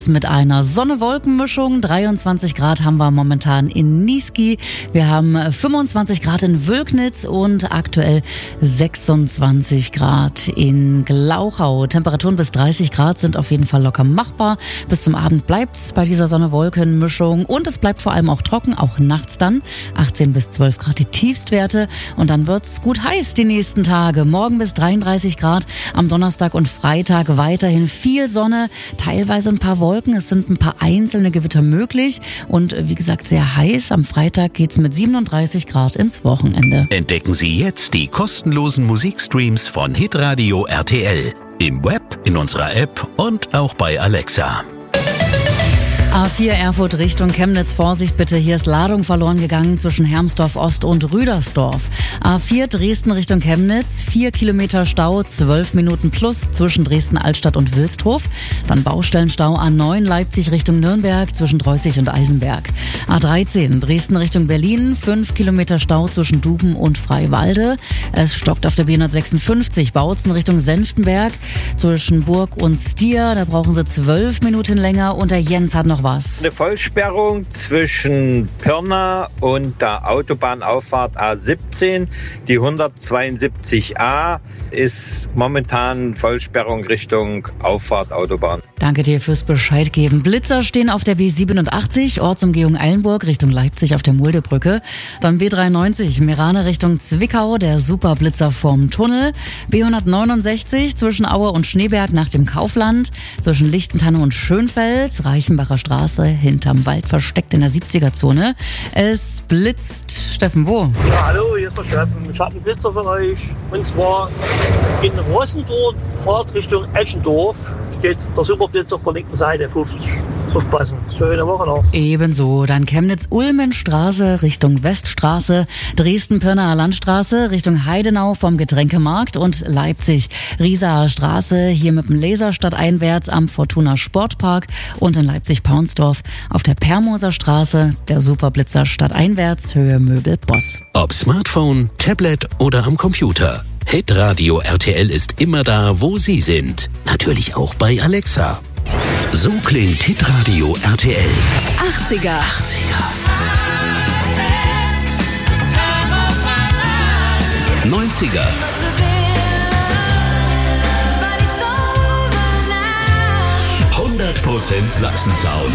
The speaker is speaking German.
Mit einer Sonne-Wolken-Mischung. 23 Grad haben wir momentan in Niesky. Wir haben 25 Grad in Wülknitz und aktuell 26 Grad in Glauchau. Temperaturen bis 30 Grad sind auf jeden Fall locker machbar. Bis zum Abend bleibt es bei dieser Sonne-Wolken-Mischung und es bleibt vor allem auch trocken, auch nachts dann. 18 bis 12 Grad die Tiefstwerte und dann wird's gut heiß die nächsten Tage. Morgen bis 33 Grad, am Donnerstag und Freitag weiterhin viel Sonne, teilweise ein paar Wolken. Es sind ein paar einzelne Gewitter möglich und wie gesagt sehr heiß. Am Freitag geht's mit 37 Grad ins Wochenende. Entdecken Sie jetzt die kostenlosen Musikstreams von Hitradio RTL. Im Web, in unserer App und auch bei Alexa. A4 Erfurt Richtung Chemnitz, Vorsicht bitte, hier ist Ladung verloren gegangen zwischen Hermsdorf Ost und Rüdersdorf. A4 Dresden Richtung Chemnitz, 4 Kilometer Stau, 12 Minuten plus zwischen Dresden Altstadt und Wilsdruff. Dann Baustellenstau A9 Leipzig Richtung Nürnberg zwischen Dreußig und Eisenberg. A13 Dresden Richtung Berlin, 5 Kilometer Stau zwischen Duben und Freiwalde. Es stockt auf der B156 Bautzen Richtung Senftenberg zwischen Burg und Stier. Da brauchen Sie 12 Minuten länger und der Jens hat noch was. Eine Vollsperrung zwischen Pirna und der Autobahnauffahrt A17. Die 172a ist momentan Vollsperrung Richtung Auffahrt Autobahn. Danke dir fürs Bescheid geben. Blitzer stehen auf der B87, Ortsumgehung Eilenburg Richtung Leipzig auf der Muldebrücke. Dann B93, Merane Richtung Zwickau, der Superblitzer vorm Tunnel. B169 zwischen Aue und Schneeberg nach dem Kaufland. Zwischen Lichtentanne und Schönfels, Reichenbacher Straße, hinterm Wald versteckt in der 70er-Zone. Es blitzt. Steffen, wo? Ja, hallo, hier ist der Steffen. Ich habe einen Blitzer für euch. Und zwar in Rossendorf, Fahrt Richtung Eschendorf, steht der Superblitz auf der linken Seite, 50. Aufpassen. Schöne Woche noch. Ebenso. Dann Chemnitz-Ulmenstraße Richtung Weststraße, Dresden-Pirnaer Landstraße Richtung Heidenau vom Getränkemarkt und Leipzig. Riesaer Straße hier mit dem Laserstadt einwärts am Fortuna Sportpark und in Leipzig-Paunsdorf auf der Permoser Straße der Superblitzer stadteinwärts Höhe Möbel Boss. Ob Smartphone, Tablet oder am Computer. Hitradio RTL ist immer da, wo Sie sind. Natürlich auch bei Alexa. So klingt Hitradio RTL. 80er. 90er. 100% Sachsen-Sound.